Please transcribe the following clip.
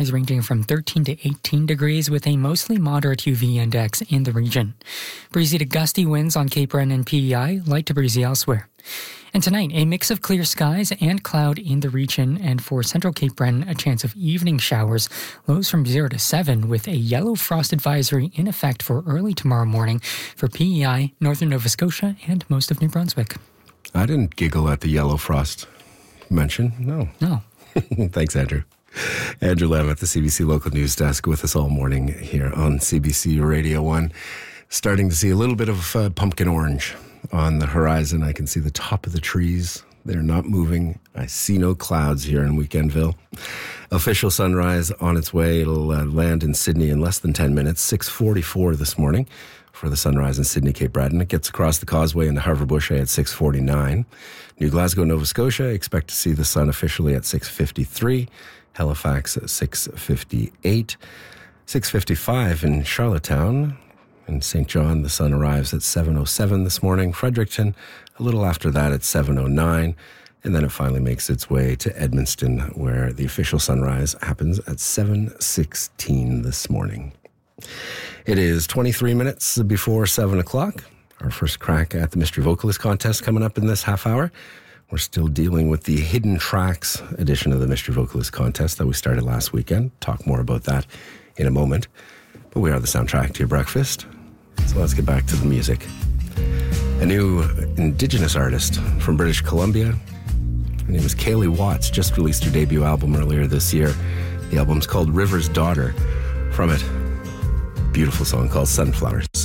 highs ranging from 13 to 18 degrees with a mostly moderate UV index in the region. Breezy to gusty winds on Cape Breton and PEI, light to breezy elsewhere. And tonight, a mix of clear skies and cloud in the region, and for central Cape Breton, a chance of evening showers, lows from 0 to 7, with a yellow frost advisory in effect for early tomorrow morning for PEI, northern Nova Scotia, and most of New Brunswick. I didn't giggle at the yellow frost mention. No. Thanks, Andrew. Andrew Lamb at the CBC Local News Desk with us all morning here on CBC Radio 1. Starting to see a little bit of pumpkin orange on the horizon. I can see the top of the trees. They're not moving. I see no clouds here in Weekendville. Official sunrise on its way. It'll land in Sydney in less than 10 minutes, 6:44 this morning for the sunrise in Sydney, Cape Breton. It gets across the causeway into Harbour Boucher at 6:49. New Glasgow, Nova Scotia, expect to see the sun officially at 6:53. Halifax at 6:58. 6:55 in Charlottetown. In St. John, the sun arrives at 7:07 this morning. Fredericton, a little after that at 7:09. And then it finally makes its way to Edmundston, where the official sunrise happens at 7:16 this morning. It is 23 minutes before 7 o'clock. Our first crack at the Mystery Vocalist Contest coming up in this half hour. We're still dealing with the Hidden Tracks edition of the Mystery Vocalist Contest that we started last weekend. Talk more about that in a moment. But we are the soundtrack to your breakfast. So let's get back to the music. A new Indigenous artist from British Columbia. Her name is Kaylee Watts, just released her debut album earlier this year. The album's called River's Daughter. From it, beautiful song called Sunflowers.